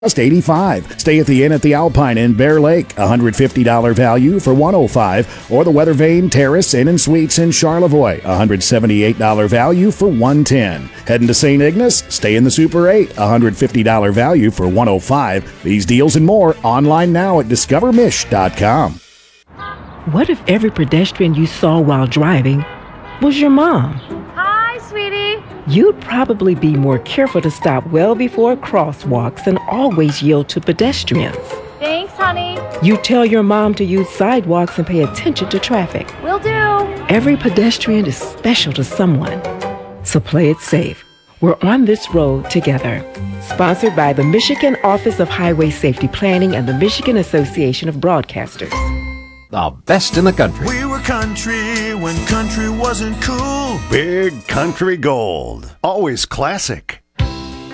just $85. Stay at the Inn at the Alpine in Bear Lake, $150 value for $105, or the Weather Vane Terrace Inn and Suites in Charlevoix, $178 value for $110. Heading to St. Ignace? Stay in the Super 8, $150 value for $105. These deals and more online now at discovermish.com. What if every pedestrian you saw while driving was your mom? Hi, sweetie. You'd probably be more careful to stop well before crosswalks and always yield to pedestrians. Thanks, honey. You tell your mom to use sidewalks and pay attention to traffic. Will do. Every pedestrian is special to someone. So play it safe. We're on this road together. Sponsored by the Michigan Office of Highway Safety Planning and the Michigan Association of Broadcasters. The best in the country. We were country when country wasn't cool. Big Country Gold. Always classic.